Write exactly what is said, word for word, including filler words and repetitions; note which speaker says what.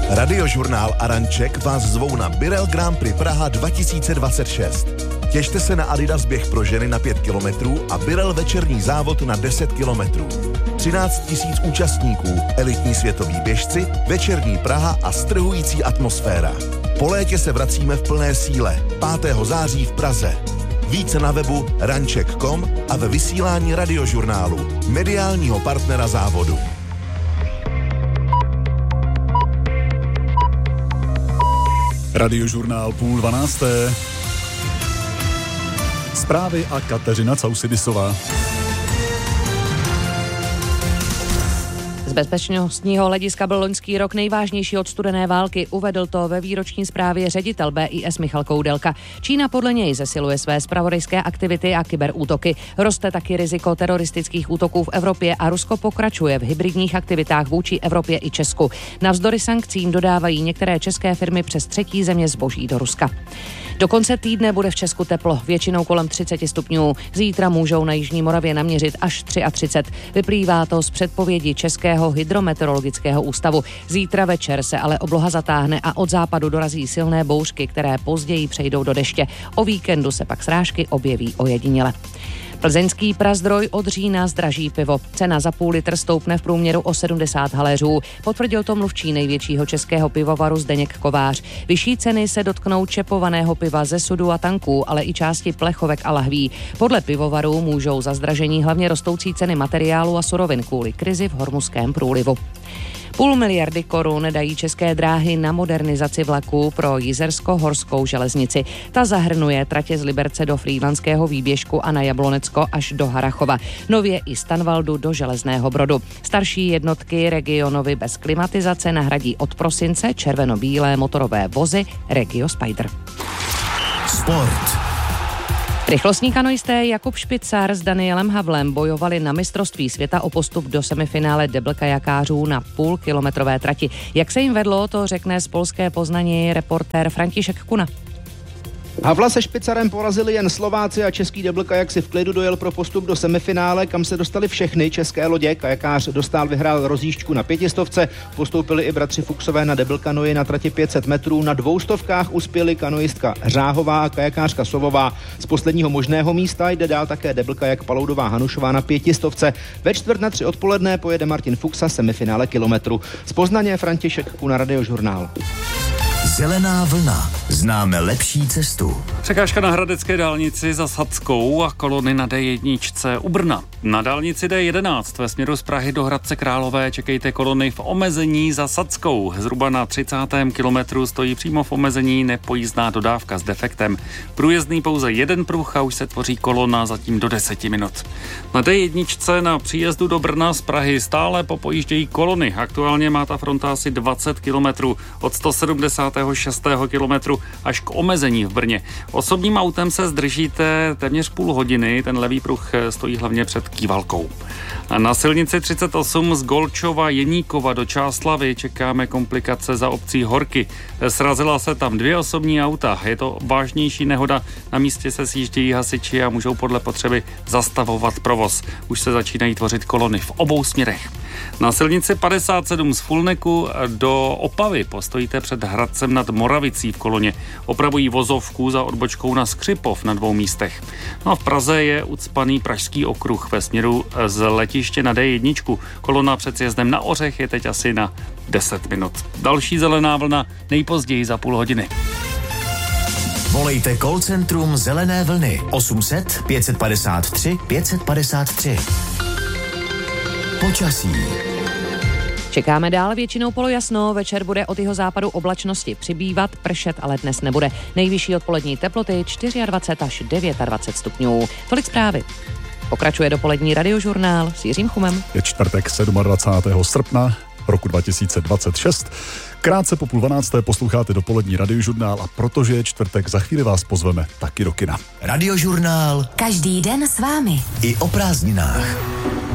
Speaker 1: Radiožurnál a Ranček vás zvou na Birel Grand Prix Praha dva tisíce dvacet šest. Těšte se na Adidas běh pro ženy na pět kilometrů a Birel večerní závod na deset kilometrů. třináct tisíc účastníků, elitní světoví běžci, večerní Praha a strhující atmosféra. Po létě se vracíme v plné síle. pátého září v Praze. Více na webu ranček tečka com a ve vysílání Radiožurnálu, mediálního partnera závodu.
Speaker 2: Radiožurnál půl dvanácté. Zprávy a Kateřina Causidisová.
Speaker 3: Z bezpečnostního hlediska byl loňský rok nejvážnější od studené války, uvedl to ve výroční zprávě ředitel B I S Michal Koudelka. Čína podle něj zesiluje své zpravodajské aktivity a kyberútoky. Roste taky riziko teroristických útoků v Evropě a Rusko pokračuje v hybridních aktivitách vůči Evropě i Česku. Navzdory sankcím dodávají některé české firmy přes třetí země zboží do Ruska. Do konce týdne bude v Česku teplo, většinou kolem třicet stupňů. Zítra můžou na jižní Moravě naměřit až třicet tři. Vyplývá to z předpovědi Českého hydrometeorologického ústavu. Zítra večer se ale obloha zatáhne a od západu dorazí silné bouřky, které později přejdou do deště. O víkendu se pak srážky objeví ojediněle. Plzeňský Prazdroj od října zdraží pivo. Cena za půl litr stoupne v průměru o sedmdesát haléřů. Potvrdil to mluvčí největšího českého pivovaru Zdeněk Kovář. Vyšší ceny se dotknou čepovaného piva ze sudu a tanků, ale i části plechovek a lahví. Podle pivovarů můžou za zdražení hlavně rostoucí ceny materiálu a surovin kvůli krizi v Hormuzském průlivu. Půl miliardy korun dají České dráhy na modernizaci vlaků pro Jizersko-horskou železnici. Ta zahrnuje tratě z Liberce do Frýdlantského výběžku a na Jablonecko až do Harachova. Nově i z Tanvaldu do Železného Brodu. Starší jednotky Regionovy bez klimatizace nahradí od prosince červeno-bílé motorové vozy Regio Spider.
Speaker 4: Sport.
Speaker 3: Rychlostní kanoisté Jakub Špicar s Danielem Havlem bojovali na mistrovství světa o postup do semifinále deblkajakářů na půlkilometrové trati. Jak se jim vedlo, to řekne z polské Poznaně reportér František Kuna.
Speaker 5: Havla se Špicarem porazili jen Slováci a český deblkajak si v klidu dojel pro postup do semifinále, kam se dostali všechny české lodě. Kajakář Dostál vyhrál rozjížďku na pětistovce, postoupili i bratři Fuchsové na deblkanoji na trati pět set metrů, na dvoustovkách uspěli kanoistka Řáhová a kajakářka Sovová. Z posledního možného místa jde dál také deblkajak Paloudová Hanušová na pětistovce. Ve čtvrt na tři odpoledne pojede Martin Fuchsa semifinále kilometru. Z Poznaně František Kuna, Radiožurnál.
Speaker 4: Zelená vlna. Známe lepší cestu.
Speaker 6: Překážka na hradecké dálnici za Sadskou a kolony na D jedna u Brna. Na dálnici D jedenáct ve směru z Prahy do Hradce Králové čekejte kolony v omezení za Sadskou. Zhruba na třicátém kilometru stojí přímo v omezení nepojízdná dodávka s defektem. Průjezdný pouze jeden pruh a už se tvoří kolona zatím do deseti minut. Na D jedna na příjezdu do Brna z Prahy stále popojíždějí kolony. Aktuálně má ta fronta asi dvacet kilometrů od sto sedmdesátého šestého kilometru až k omezení v Brně. Osobním autem se zdržíte téměř půl hodiny, ten levý pruh stojí hlavně před Kývalkou. A na silnici třicet osm z Golčova Jeníkova do Čáslavi čekáme komplikace za obcí Horky. Srazila se tam dvě osobní auta. Je to vážnější nehoda. Na místě se sjíždějí hasiči a můžou podle potřeby zastavovat provoz. Už se začínají tvořit kolony v obou směrech. Na silnici padesát sedm z Fulneku do Opavy postojíte před Hradcem nad Moravicí v koloně. Opravují vozovku za odbočkou na Skřipov na dvou místech. No a v Praze je ucpaný Pražský okruh ve směru z letiště na D jedna. Kolona před sjezdem na Ořech je teď asi na deset minut. Další zelená vlna nejpozději za půl hodiny.
Speaker 4: Volejte call centrum Zelené vlny osm set pět padesát tři pět padesát tři. Počasí.
Speaker 3: Čekáme dál, většinou polojasno, večer bude od jeho západu oblačnosti přibývat, pršet ale dnes nebude. Nejvyšší odpolední teploty dvacet čtyři až dvacet devět stupňů. Tolik zprávy. Pokračuje dopolední Radiožurnál s Jiřím Chumem.
Speaker 2: Je čtvrtek dvacátého sedmého srpna roku dva tisíce dvacet šest. Krátce po půl dvanácté posloucháte dopolední Radiožurnál a protože je čtvrtek, za chvíli vás pozveme taky do kina.
Speaker 4: Radiožurnál.
Speaker 7: Každý den s vámi.
Speaker 4: I o prázdninách.